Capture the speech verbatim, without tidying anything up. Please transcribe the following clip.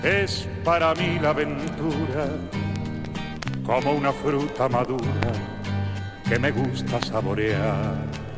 Es para mí la aventura como una fruta madura que me gusta saborear.